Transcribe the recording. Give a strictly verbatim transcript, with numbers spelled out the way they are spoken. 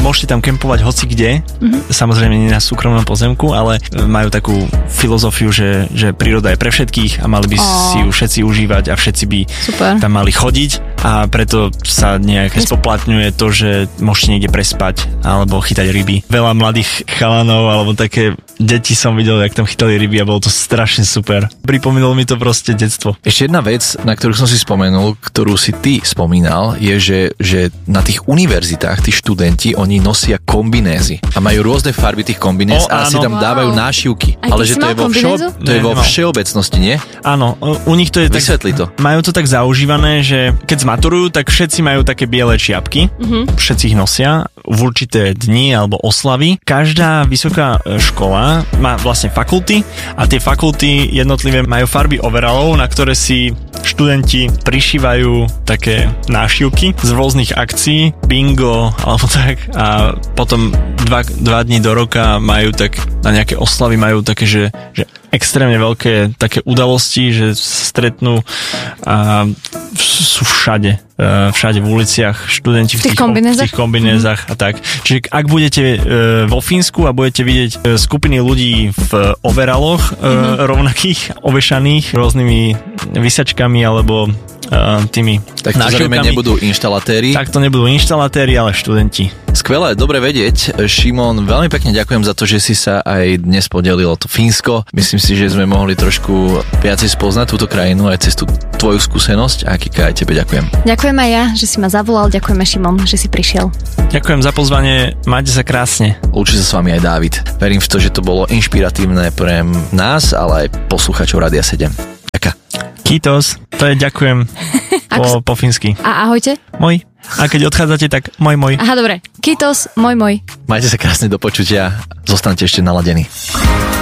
môžete tam kempovať hoci kde, mm-hmm. samozrejme nie na súkromnom pozemku, ale majú takú filozofiu, že, že príroda je pre všetkých a mali by oh. si ju všetci užívať a všetci by Super. Tam mali chodiť a preto sa nejak spoplatňuje to, že môžete niekde prespať alebo chytať ryby. Veľa mladých chalanov alebo také deti som videl, jak tam chytali ryby a bolo to strašne super. Pripomínalo mi to proste detstvo. Ešte jedna vec, na ktorú som si spomenul, ktorú si ty spomínal, je, že, že na tých univerzitách tí študenti, oni nosia kombinézy a majú rôzne farby tých kombinéz a asi tam wow. dávajú nášivky. Aj ale že to je, vo, všeo, to je vo všeobecnosti, nie? Áno, u nich to je Vysvetli tak, to. Majú to tak zaužívané, že keď zmaturujú, tak všetci majú také biele čiapky, mm-hmm. všetci ich nosia v určité dni alebo oslavy. Každá vysoká škola má vlastne fakulty a tie fakulty jednotlivé majú farby overallov, na ktoré si študenti prišívajú také nášivky z rôznych akcií, bingo alebo tak a potom dva, dva dní do roka majú tak, na nejaké oslavy majú také, že, že extrémne veľké také udalosti, že stretnú a sú všade, všade v uliciach študenti v tých, v tých kombinézach mm-hmm. a tak. Čiže ak budete vo Fínsku a budete vidieť skupiny ľudí v overalloch mm-hmm. rovnakých, ovešaných rôznymi vysačkami alebo tými tak to zrejme nebudú inštalatéri. Tak to nebudú inštalatéri, ale študenti. Skvelé, dobre vedieť. Šimon, veľmi pekne ďakujem za to, že si sa aj dnes podelil o to Fínsko. Myslím si, že sme mohli trošku viacej spoznať túto krajinu aj cez tú tvoju skúsenosť a Kika, aj tebe ďakujem. Ďakujem aj ja, že si ma zavolal, ďakujeme Šimon, že si prišiel. Ďakujem za pozvanie, majte sa krásne. Lúči sa s vami aj Dávid. Verím v to, že to bolo inšpiratívne pre nás, ale aj posluchačov Rádia sedem. Ďaká. Kitos, to je ďakujem po, po fínsky. A ahojte. Moj. A keď odchádzate, tak moj, moj. Aha, dobre. Kitos, moj, moj. Majte sa krásne, do počutia. Zostaňte ešte naladení.